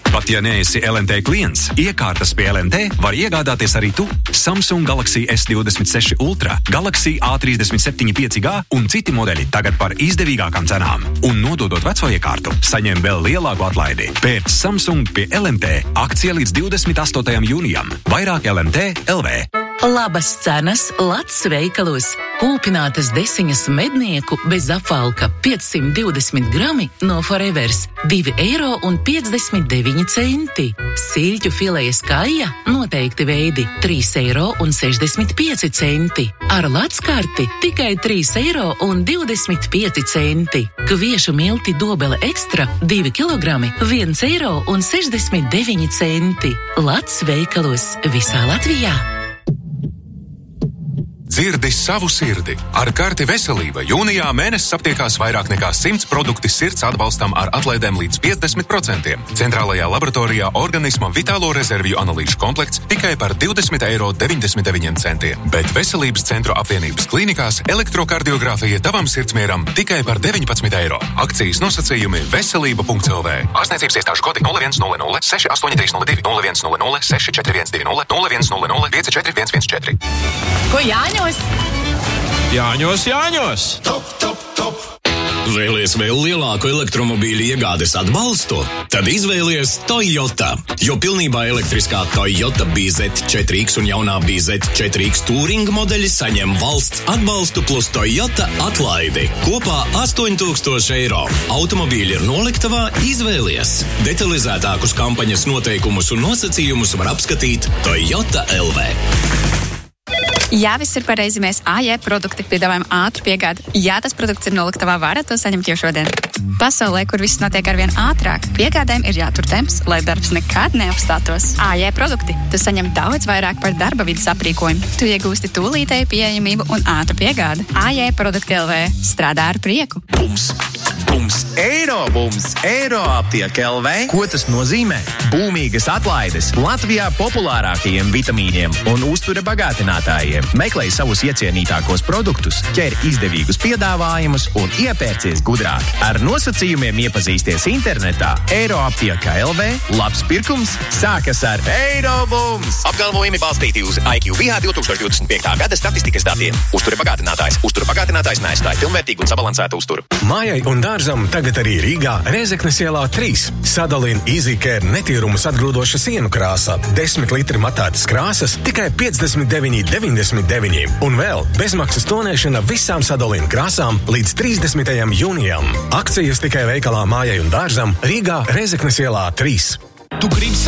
Pat ja neesi LNT klients, iekārtas pie LNT var iegādāties arī tu. Samsung Galaxy S26 Ultra, Galaxy A37 5G un citi modeļi tagad par izdevīgākām cenām. Un nododot veco iekārtu, saņem vēl lielāku atlaidi. Pēc Samsung pie LNT. Akcija līdz 28. jūnijam. Vairāk LNT LV. Labas cenas Lats veikalos. Kūpinātas desiņas mednieku bez apvalka 520 grami no Forevers 2,59 €. Siļķu filejas kaja noteikti veidi 3,65 €. Ar Lats karti tikai 3,25 €. Kviešu milti dobele ekstra 2 kilogrami 1,69 €. Lats veikalos visā Latvijā. Dzirdi savu sirdi. Ar karti Veselība jūnijā mēnesis aptiekās vairāk nekā 100 produkti sirds atbalstam ar atlaidēm līdz 50%. Centrālajā laboratorijā organisma vitālo rezervju analīžu komplekts tikai par 20,99 €. Bet Veselības centru apvienības klīnikās elektrokardiogrāfija tavam sirdsmieram tikai par 19 €. Akcijas nosacījumi veselība.lv. Ārstniecības iestāžu kodi 0100 6830 0100 6412 0100 54114. Ko Jāņos? Jāņos! Top, top, top! Vēlies vēl lielāku elektromobīļu iegādes atbalstu? Tad izvēlies Toyota, jo pilnībā elektriskā Toyota BZ4X un jaunā BZ4X Touring modeļi saņem valsts atbalstu plus Toyota atlaidi. Kopā 8,000 €. Automobīļi ir noliktavā, izvēlies. Detalizētākus kampaņas noteikumus un nosacījumus var apskatīt Toyota LV. Jā, viss ir pareizi. Mēs AJ produkti piedāvājam ātru piegādi. Jā, tas produkts ir noliktavā, varat to saņemt jau šodien. Pasaulē, kur viss notiek arvien ātrāk, piegādēm ir jātur temps, lai darbs nekad neapstātos. AJ produkti. Tu saņem daudz vairāk par darba vidas aprīkojumu. Tu iegūsti tūlītēju pieejamību un ātru piegādi. AJ produkti LV strādā ar prieku. Bums! Eirobums! Eiroaptieka LV. Ko tas nozīmē? Būmīgas atlaides Latvijā populārākajiem vitamīniem un uztura bagātinātājiem. Meklēj savus iecienītākos produktus, ķer izdevīgus piedāvājumus un iepērcies gudrāk. Ar nosacījumiem iepazīsties internetā. Eiroaptieka LV. Labs pirkums sākas ar Eirobums! Apgalvojumi balstīti uz IQVIA 2025. gada statistikas datiem. Uztura bagātinātājs neaizstāja pilnvērtīgu un sabalansētu uzturu. Mājai un dārzam tagad arī Rīgā Rēzeknes ielā 3. Sadalina EasyCare netīrumus atgrūdoša sienu krāsā. 10 litri matētas krāsas tikai 59,99. Un vēl bezmaksas tonēšana visām Sadalina krāsām līdz 30. jūnijam. Akcijas tikai veikalā Mājai un dārzam Rīgā Rēzeknes ielā 3. Tu gribi